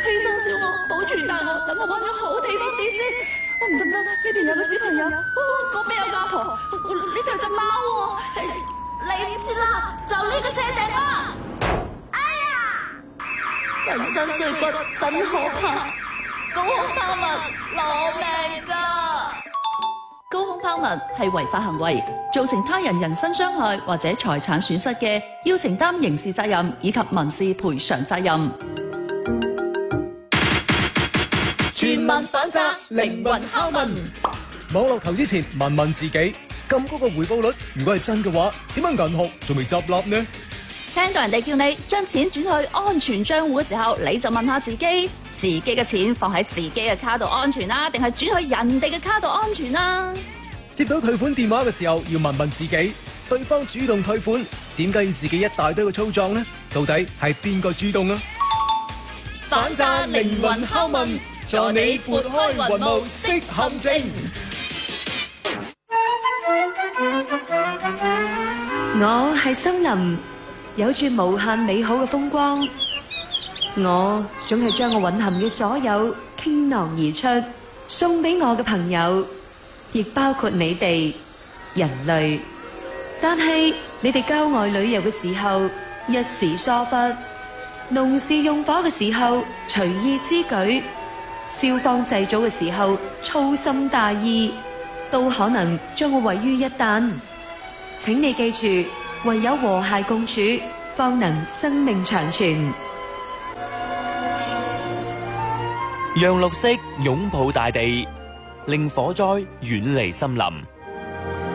犧牲小我，保住大我，等我搵個好地方跌先。唔得，呢邊有個小朋友，嗰邊有個阿婆，呢度有隻貓喎。嚟唔切啦，就呢個車頂啦。哎呀，人生碎骨真可怕，高空拋物攞命㗎。高空拋物係違法行為，造成他人人身傷害或者財產損失嘅，要承擔刑事責任以及民事賠償責任。全民反詐，靈魂拷問。 網絡投資前問問自己，咁高個回報率，如果係真嘅話，點解銀行仲未執笠呢？ 聽到人哋叫你將錢轉去安全賬戶嘅時候，你就問下自己，自己嘅錢放喺自己嘅卡度安全啦，定係轉去人哋嘅卡度安全啦？ 接到退款電話嘅時候，要問問自己，對方主動退款，點解要自己一大堆嘅操作呢？到底係邊個主動啊？ 反詐靈魂拷問，助你撥開雲霧識陷阱。 我係森林，有住無限美好嘅風光。我總係將我蘊含嘅所有傾囊而出，送俾我嘅朋友，亦包括你哋人類。但係你哋郊外旅遊嘅時候一時疏忽，農事用火嘅時候隨意之舉，消防祭祖嘅時候粗心大意，都可能將我毀於一旦。請你記住，唯有和諧共處，方能生命長存。 讓綠色擁抱大地，令火災遠離森林。